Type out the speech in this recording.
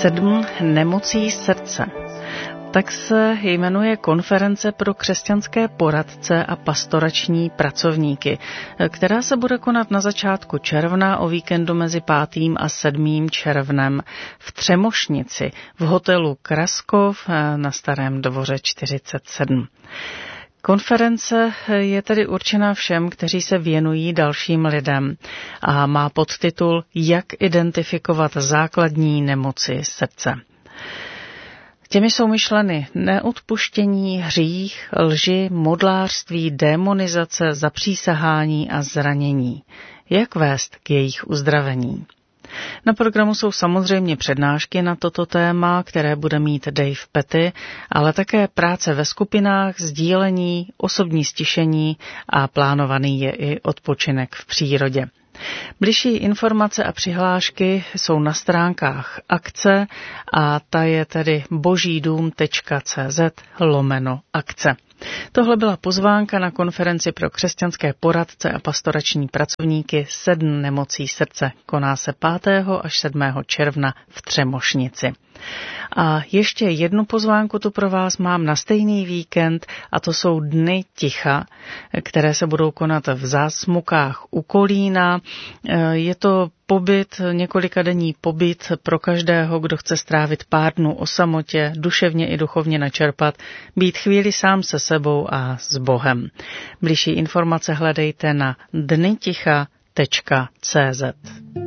7 nemocí srdce. Tak se jmenuje konference pro křesťanské poradce a pastorační pracovníky, která se bude konat na začátku června o víkendu mezi 5. a 7. červnem v Třemošnici v hotelu Kraskov na Starém Dvoře 47. Konference je tedy určena všem, kteří se věnují dalším lidem a má podtitul Jak identifikovat základní nemoci srdce. Těmi jsou myšleny neodpuštění, hřích, lži, modlářství, démonizace, zapřísahání a zranění. Jak vést k jejich uzdravení? Na programu jsou samozřejmě přednášky na toto téma, které bude mít Dave Petty, ale také práce ve skupinách, sdílení, osobní stišení a plánovaný je i odpočinek v přírodě. Bližší informace a přihlášky jsou na stránkách akce a ta je tedy božídům.cz/akce. Tohle byla pozvánka na konferenci pro křesťanské poradce a pastorační pracovníky 7 nemocí srdce. Koná se 5. až 7. června v Třemošnici. A ještě jednu pozvánku tu pro vás mám na stejný víkend a to jsou Dny ticha, které se budou konat v Zásmukách u Kolína. Je to pobyt, několikadenní pobyt pro každého, kdo chce strávit pár dnů o samotě, duševně i duchovně načerpat, být chvíli sám se sebou a s Bohem. Bližší informace hledejte na dnyticha.cz.